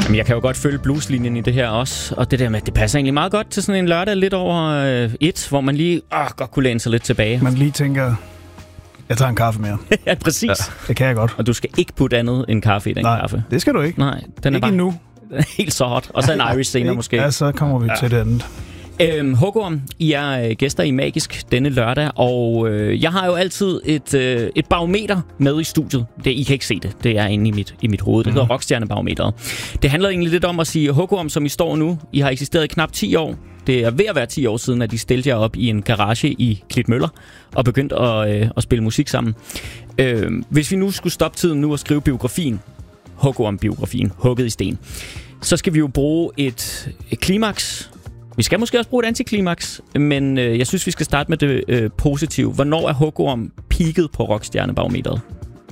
Jamen, jeg kan jo godt følge blueslinjen i det her også, og det der med, det passer egentlig meget godt til sådan en lørdag lidt over et, hvor man lige godt kunne læne sig lidt tilbage. Man lige tænker, jeg tager en kaffe mere. Ja, præcis. Ja. Det kan jeg godt. Og du skal ikke putte andet end kaffe i den kaffe. Nej, det skal du ikke. Nej, den er ikke bare endnu. Helt så hot. Og så en Irish senere måske. Ja, så kommer vi til det andet. Huggorm, I er gæster i Magisk denne lørdag, og jeg har jo altid et barometer med i studiet. I kan ikke se det. Det er inde i mit hoved. Det hedder Rockstjernebarometeret. Det handler egentlig lidt om at sige, Huggorm, som I står nu, I har eksisteret i knap 10 år. Det er ved at være 10 år siden, at I stillede jer op i en garage i Klitmøller og begyndte at spille musik sammen. Hvis vi nu skulle stoppe tiden nu og skrive biografien, Huggorm-biografien, hugget i sten, så skal vi jo bruge et klimaks. Vi skal måske også bruge et antiklimaks, men jeg synes, vi skal starte med det positive. Hvornår er Huggorm peaket på Rockstjernebarometeret?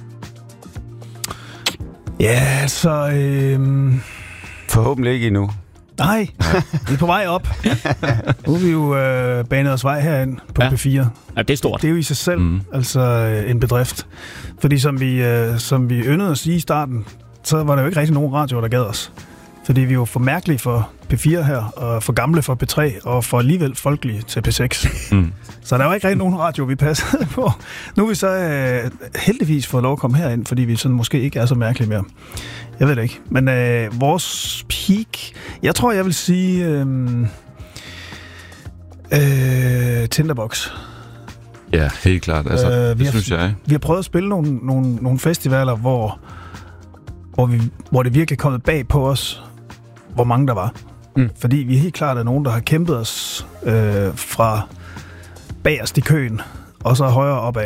Ja, altså... Forhåbentlig ikke endnu. Nej, vi er på vej op. Nu er vi jo banet os vej herind på P4. Ja, det er stort. Det er jo i sig selv altså en bedrift. Fordi som vi yndede at sige i starten, så var der jo ikke rigtig nogen radioer, der gad os. Fordi vi er jo for mærkelige for P4 her, og for gamle for P3, og for alligevel folkelige til P6. Så der var ikke rigtig nogen radio, vi passede på. Nu er vi så heldigvis fået lov at komme herind, fordi vi sådan måske ikke er så mærkelige mere. Jeg ved det ikke. Men vores peak... Jeg tror, jeg vil sige... Tinderbox. Ja, helt klart. Altså, det synes jeg. Vi har prøvet at spille nogle festivaler, hvor det virkelig er kommet bag på os, hvor mange der var. Fordi vi er helt klart nogen, der har kæmpet os fra bagerst i køen, og så højere opad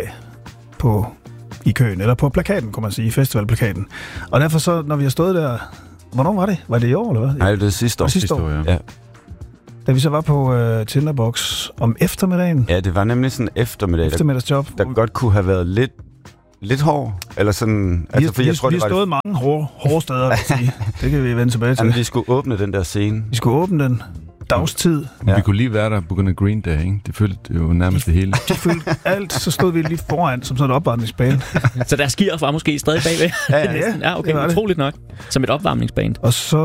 i køen, eller på plakaten, kunne man sige, festivalplakaten. Og derfor så, når vi har stået der... Hvornår var det? Var det i år, eller hvad? Nej, det er sidste år. Sidste år, ja. Da vi så var på Tinderbox om eftermiddagen. Ja, det var nemlig sådan en eftermiddagsjob. Der godt kunne have været lidt hård, eller sådan... Vi har stået mange hårde steder, vil jeg sige. Det kan vi vende tilbage til. Jamen, vi skulle åbne den der scene. Vi skulle åbne den dagstid. Ja. Vi kunne lige være der på grund af Green Day, ikke? Det følte jo nærmest det hele. Det følte alt, så stod vi lige foran som sådan et opvarmningsbane. Så der skier var måske stadig bagved? Ja, okay, utroligt nok. Som et opvarmningsbane. Og så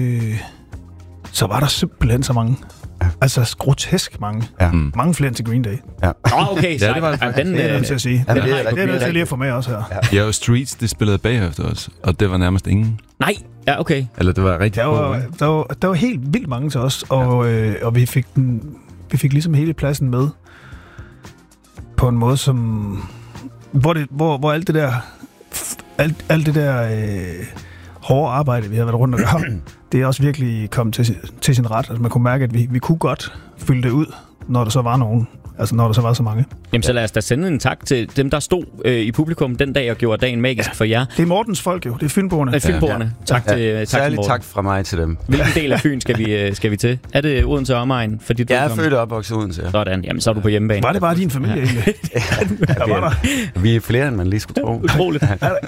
var der simpelthen så mange. Altså grotesk mange. Ja. Mange flere end til Green Day. Ja. Okay, så det var den... Det er nødt til at sige. Det er nødt til lige at få med os her. Ja, og Streets, det spillede bagefter os, og det var nærmest ingen. Nej, ja, okay. Eller det var rigtig der var helt vildt mange til os, og vi fik ligesom hele pladsen med på en måde, som... Hvor alt det der hårde arbejde, vi har været rundt og gøre, det er også virkelig kommet til sin ret. Altså, man kunne mærke, at vi kunne godt fylde det ud, når der så var nogen. Altså, når der så var så mange. Jamen, så lad os da sende en tak til dem, der stod i publikum den dag og gjorde dagen magisk for jer. Det er Mortens folk jo. Det er Fynboerne. Fynboerne. Tak til Morten. Tak fra mig til dem. Hvilken del af Fyn skal vi til? Er det Odense og omegn? Jeg er født og opvokset i Odense. Sådan. Jamen, så er du på hjemmebane. Var det bare din familie egentlig? Vi er flere, end man lige skulle tro. Utroligt.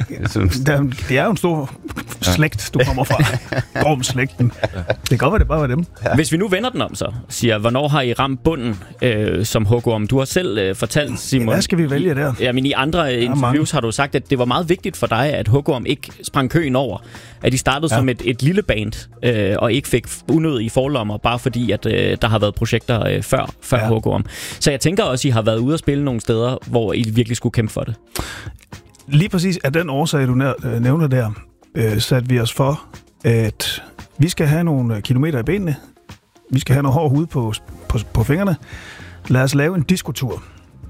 Det er jo en stor slægt, du kommer fra. Gorm-slægten. Det kan godt være, det bare var dem. Hvis vi nu vender den om så, siger, hvornår har I ramt bunden som Huggorm? Du har selv fortalt, Simon... Hvad skal vi vælge der? Ja, men i andre interviews har du sagt, at det var meget vigtigt for dig, at Huggorm ikke sprang køen over. At I startede som et lille band, og ikke fik unødige forlommer, bare fordi, at der har været projekter før Huggorm. Så jeg tænker også, at I har været ude at spille nogle steder, hvor I virkelig skulle kæmpe for det. Lige præcis af den årsag, du nævner der, satte vi os for, at vi skal have nogle kilometer i benene. Vi skal have noget hård hud på fingrene. Lad os lave en diskotur.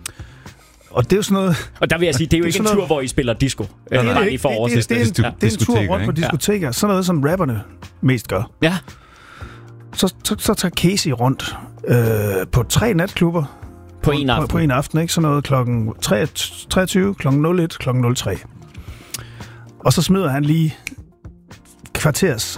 Og det er jo sådan noget... Og der vil jeg sige, det er jo ikke en tur, hvor I spiller disco. Det er en tur rundt på diskoteker. Sådan noget, som rapperne mest gør. Ja. Så tager Casey rundt på 3 natklubber. På en aften. På en aften, ikke? Sådan noget klokken 23, klokken 01, klokken 03. Og så smider han lige kvarters...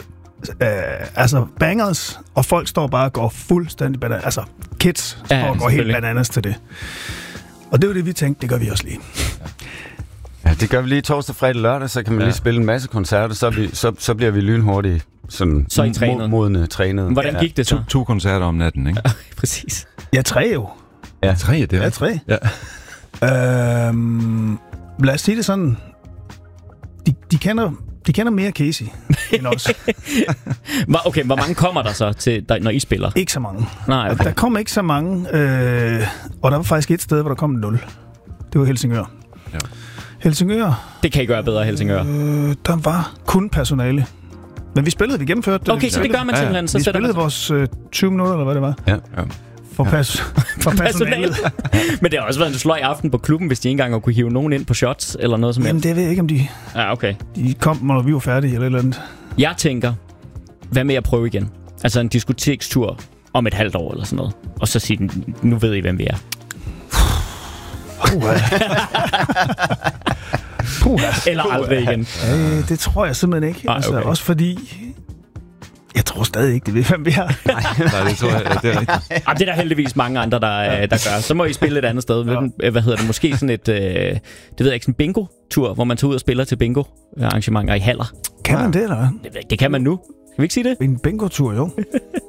bangers, og folk står bare og går fuldstændig bananas. Altså, kids står og går helt bananas til det. Og det var det, vi tænkte, det gør vi også lige. Ja, det gør vi lige torsdag, fredag, lørdag, så kan man lige spille en masse koncerter, så bliver vi lynhurtigt sådan modne trænet. Hvordan gik det så? 2 koncerter om natten, ikke? Præcis. Ja, 3 jo. Ja, 3 det er. Ja, 3. Ja. Lad os sige det sådan. De kender De kender mere Casey end os. Okay, hvor mange kommer der så, til, når I spiller? Ikke så mange. Nej, okay. Der kom ikke så mange, og der var faktisk et sted, hvor der kom 0. Det var Helsingør. Ja. Helsingør... Det kan I gøre bedre, Helsingør. Der var kun personale. Men vi gennemførte det. Okay, så det gør man simpelthen. Så vi spillede vores 20 minutter, eller hvad det var. Ja. For personalet. Men det har også været en sløj aften på klubben, hvis de ikke engang har kunne hive nogen ind på shots, eller noget som helst. Jamen, det ved jeg ikke, om de... Ja, okay. De kom, når vi var færdige, eller et eller andet. Jeg tænker, hvad med at prøve igen? Altså en diskotekstur om et halvt år, eller sådan noget. Og så sige, nu ved I, hvem vi er. Eller aldrig igen. Det tror jeg simpelthen ikke. Nej, okay. Også fordi... Jeg tror stadig ikke, det ved, hvem vi er. Nej, det tror jeg, det er rigtigt. Det er der heldigvis mange andre, der gør. Så må I spille et andet sted. Ja. Hvad hedder det? Måske sådan et, det ved jeg ikke, sådan en bingo-tur, hvor man tager ud og spiller til bingo-arrangementer i haller. Kan man det, eller hvad? Det kan man nu. Skal vi ikke sige det? En bingo-tur, jo.